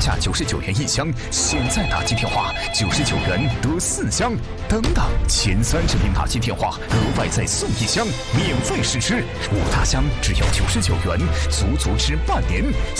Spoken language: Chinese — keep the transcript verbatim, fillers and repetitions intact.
价九十九元一箱，现在打机电话九十九元得四箱。等等，前三十名打机电话额外再送一箱，免费试吃。五大箱只要九十九元，足足吃半年。